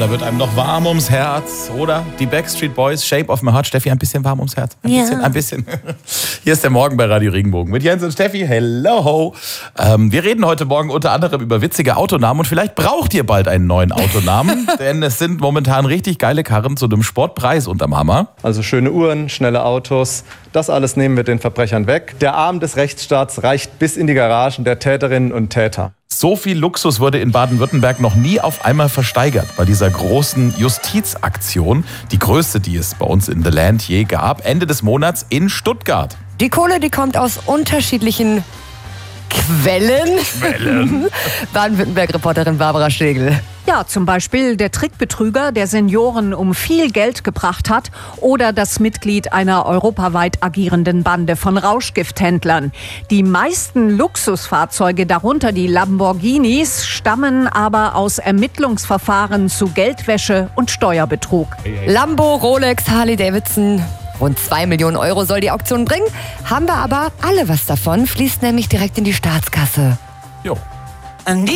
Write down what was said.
da wird einem noch warm ums Herz, oder? Die Backstreet Boys, Shape of My Heart. Steffi, ein bisschen warm ums Herz? Ein bisschen. Hier ist der Morgen bei Radio Regenbogen mit Jens und Steffi. Hello. Wir reden heute Morgen unter anderem über witzige Autonamen und vielleicht braucht ihr bald einen neuen Autonamen, denn es sind momentan richtig geile Karren zu einem Sportpreis unterm Hammer. Also schöne Uhren, schnelle Autos, das alles nehmen wir den Verbrechern weg. Der Arm des Rechtsstaats reicht bis in die Garagen der Täterinnen und Täter. So viel Luxus wurde in Baden-Württemberg noch nie auf einmal versteigert bei dieser großen Justizaktion. Die größte, die es bei uns in The Land je gab, Ende des Monats in Stuttgart. Die Kohle, die kommt aus unterschiedlichen Quellen. Baden-Württemberg-Reporterin Barbara Schlegel. Ja, zum Beispiel der Trickbetrüger, der Senioren um viel Geld gebracht hat, oder das Mitglied einer europaweit agierenden Bande von Rauschgifthändlern. Die meisten Luxusfahrzeuge, darunter die Lamborghinis, stammen aber aus Ermittlungsverfahren zu Geldwäsche und Steuerbetrug. Lambo, Rolex, Harley Davidson. Rund 2 Millionen Euro soll die Auktion bringen. Haben wir aber alle was davon, fließt nämlich direkt in die Staatskasse. Jo.